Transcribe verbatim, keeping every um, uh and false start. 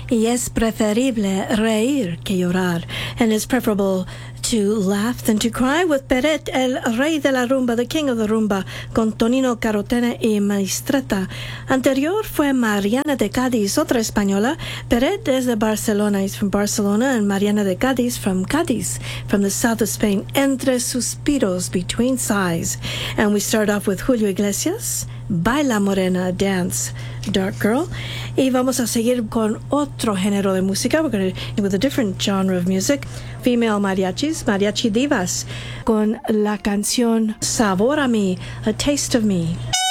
Y es preferible reír que llorar. And it's preferable to laugh than to cry with Peret, el rey de la rumba, the king of the rumba, con Tonino Carotena y Maestreta. Anterior fue Mariana de Cádiz, otra española. Peret is de Barcelona, he's from Barcelona, and Mariana de Cádiz from Cádiz, from the south of Spain, entre suspiros, between sighs. And we start off with Julio Iglesias, Baila Morena, Dance, Dark Girl. Y vamos a seguir con otro género de música. We're going to with a different genre of music. Female mariachis, mariachi divas, con la canción Sabor a mí, A Taste of Me.